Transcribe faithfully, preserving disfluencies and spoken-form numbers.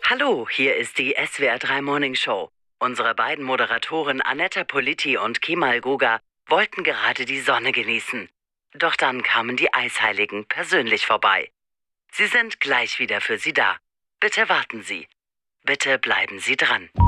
Hallo, hier ist die S W R drei Morning Show. Unsere beiden Moderatoren Annetta Politi und Kemal Goga wollten gerade die Sonne genießen. Doch dann kamen die Eisheiligen persönlich vorbei. Sie sind gleich wieder für Sie da. Bitte warten Sie. Bitte bleiben Sie dran.